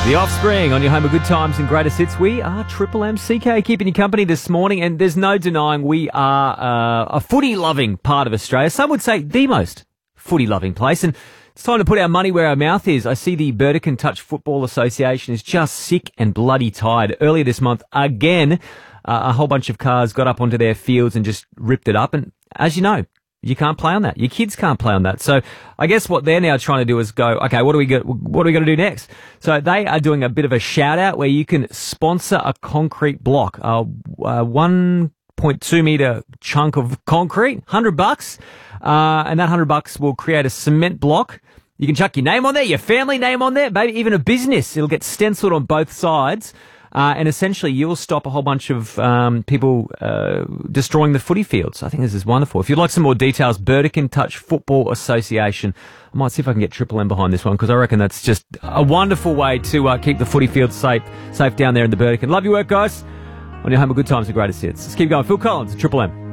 The Offspring on your home of good times and greatest hits. We are Triple MCK, keeping you company this morning, and there's no denying we are a footy-loving part of Australia. Some would say the most footy-loving place, and it's time to put our money where our mouth is. I see the Burdekin Touch Football Association is just sick and bloody tired. Earlier this month, again, a whole bunch of cars got up onto their fields and just ripped it up, and as you know, you can't play on that. Your kids can't play on that. So I guess what they're now trying to do is go, okay, what are we going to do next? So they are doing a bit of a shout out where you can sponsor a concrete block, a 1.2 meter chunk of concrete, $100, and that $100 will create a cement block. You can chuck your name on there, your family name on there, maybe even a business. It'll get stenciled on both sides. And essentially, you'll stop a whole bunch of people destroying the footy fields. I think this is wonderful. If you'd like some more details, Burdekin Touch Football Association. I might see if I can get Triple M behind this one, because I reckon that's just a wonderful way to keep the footy fields safe down there in the Burdekin. Love your work, guys. On your home of good times and greatest hits. Let's keep going. Phil Collins, Triple M.